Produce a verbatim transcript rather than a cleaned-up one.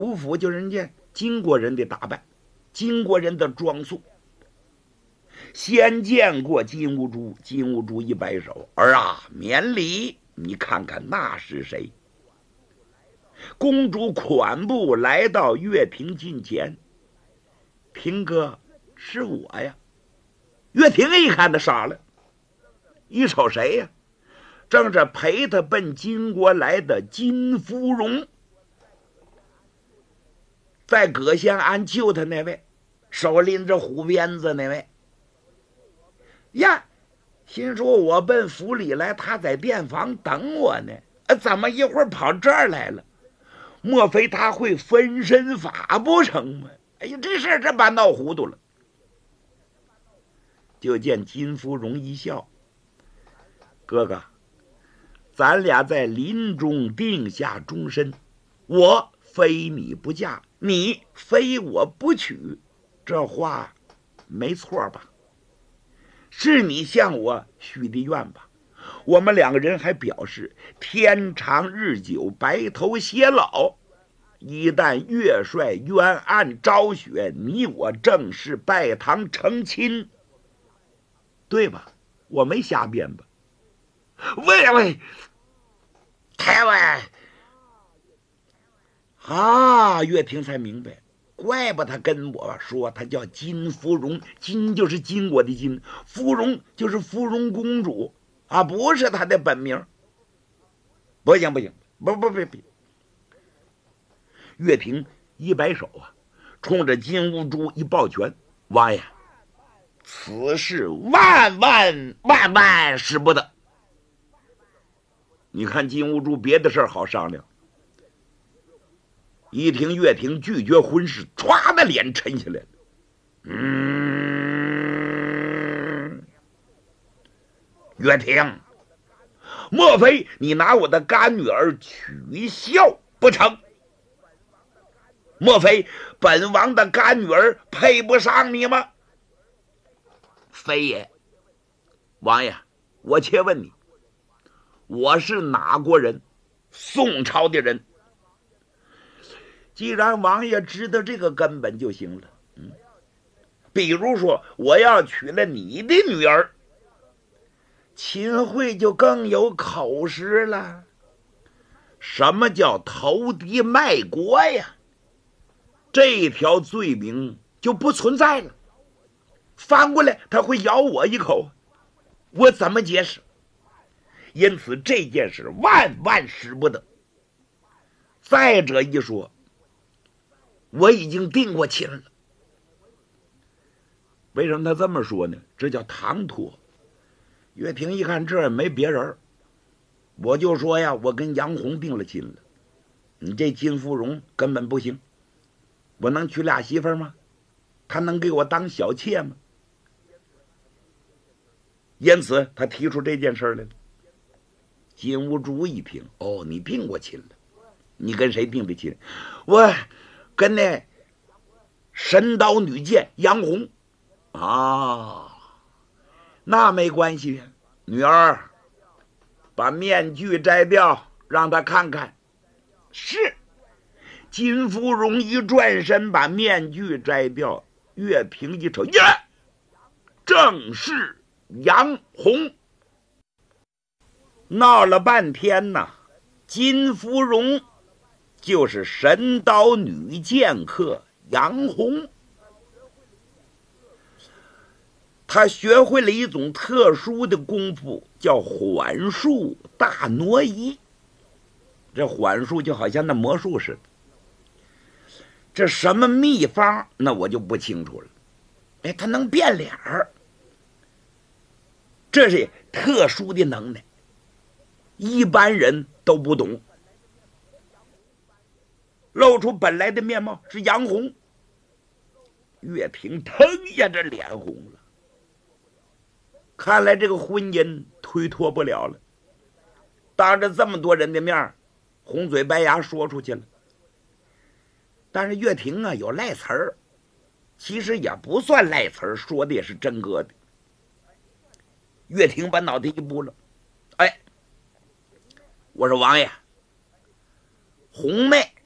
吴府就人家金国人的打扮，金国人的装束。先见过金兀术，金兀术一摆手：“儿啊，免礼！你看看那是谁？”公主款步来到岳平近前：“平哥，是我呀。”岳平一看他傻了，一瞅谁呀？正是陪他奔金国来的金芙蓉，在葛仙庵救他那位，手拎着虎鞭子那位。呀，心说我奔府里来，他在店房等我呢，怎么一会儿跑这儿来了？莫非他会分身法不成吗？哎呀，这事儿真把闹糊涂了。就见金芙蓉一笑：“哥哥，咱俩在林中定下终身，我非你不嫁，你非我不娶，这话没错吧？是你向我许的愿吧？我们两个人还表示天长日久，白头偕老。一旦岳帅冤案昭雪，你我正式拜堂成亲，对吧？我没瞎编吧？”喂喂，台湾啊！岳平才明白，怪不他跟我说他叫金芙蓉，金就是金国的金，芙蓉就是芙蓉公主啊，不是他的本名。不行不行，不不不不！岳平一摆手啊，冲着金兀术一抱拳：“王爷，此事万万万万使不得。”你看金兀术别的事儿好商量，一听岳平拒绝婚事，歘，那脸沉下来了。嗯，岳平，莫非你拿我的干女儿取笑不成？莫非本王的干女儿配不上你吗？非也。王爷，我且问你，我是哪国人？宋朝的人。既然王爷知道这个根本就行了。嗯，比如说我要娶了你的女儿，秦桧就更有口实了。什么叫投敌卖国呀？这条罪名就不存在了。翻过来他会咬我一口，我怎么解释？因此这件事万万使不得。再者一说，我已经定过亲了。为什么他这么说呢？这叫唐突。岳平一看这没别人，我就说呀，我跟杨红定了亲了。你这金芙蓉根本不行，我能娶俩媳妇吗？他能给我当小妾吗？因此他提出这件事来了。金兀术一听，哦，你定过亲了，你跟谁定的亲？我跟那神刀女剑杨红啊，那没关系。女儿，把面具摘掉，让他看看。是。金芙蓉一转身，把面具摘掉。岳平一瞅，呀，正是杨红。闹了半天呐，金芙蓉就是神刀女剑客杨红。他学会了一种特殊的功夫，叫缓术大挪移。这缓术就好像那魔术似的。这什么秘方，那我就不清楚了。哎，他能变脸儿，这是特殊的能耐，一般人都不懂。露出本来的面貌是杨红。岳平腾一下这脸红了，看来这个婚姻推脱不了了。当着这么多人的面，红嘴白牙说出去了。但是岳平啊有赖词儿，其实也不算赖词儿，说的也是真格的。岳平把脑袋一拨了，哎，我说王爷，红妹